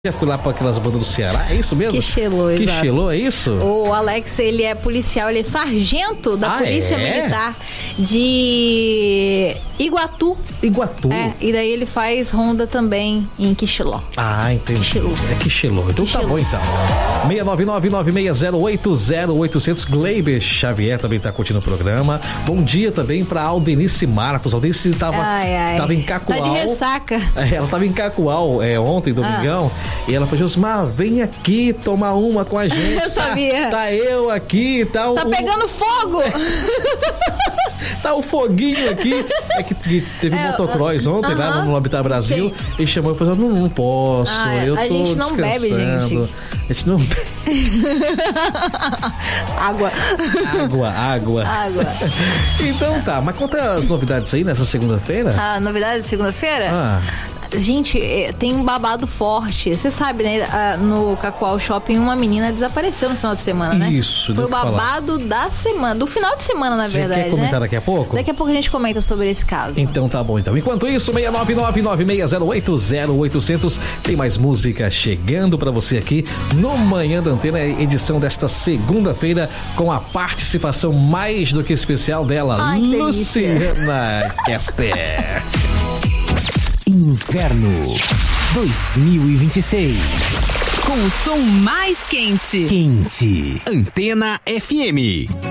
Já fui lá para aquelas bandas do Ceará, é isso mesmo? Quixelô, exato. Quixelô, é isso? O Alex, ele é policial, ele é sargento da Polícia Militar de Iguatu. Iguatu? É, e daí ele faz ronda também em Quixelô. Ah, entendi. Quixelô. É Quixelô. Então tá bom, então. 699-9608-0800. Gleiber Xavier também tá curtindo o programa. Bom dia também pra Aldenice Marcos. Aldenice tava em Cacoal. Tá de ressaca. Ela tava em Cacoal ontem, domingão. E ela falou, Josmar, vem aqui tomar uma com a gente. Eu sabia. Tá eu aqui e tal. Tá pegando fogo. Tá o foguinho aqui. É que teve motocross ontem lá no Habitat Brasil. Sim. E chamou e falou, não posso, eu tô descansando. A gente não bebe, gente. A gente não bebe. Água. Então tá, mas conta as novidades aí nessa segunda-feira. A novidade de segunda-feira? Gente, tem um babado forte. Você sabe, né? No Cacoal Shopping, uma menina desapareceu no final de semana, né? Isso, foi o babado da semana, do final de semana, na verdade. Você quer comentar daqui a pouco? Daqui a pouco a gente comenta sobre esse caso. Então tá bom, então. Enquanto isso, 699-9608-0800. Tem mais música chegando pra você aqui no Manhã da Antena, edição desta segunda-feira, com a participação mais do que especial dela, Luciana Kester. Inverno 2026. Com o som mais quente. Antena FM.